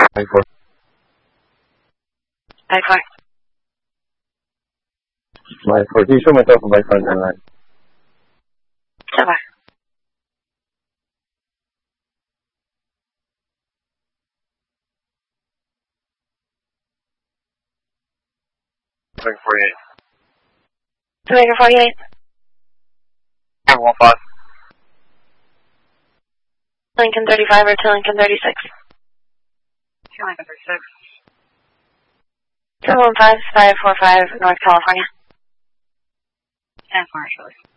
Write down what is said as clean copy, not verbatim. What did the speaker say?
I-4. I-4. I-4. Can you show myself on my front end line? So far. Lincoln 48. Lincoln 48. 15. Lincoln 35 or to Lincoln 36. To Lincoln 36. 215-545 North California. 10-4, Charlie.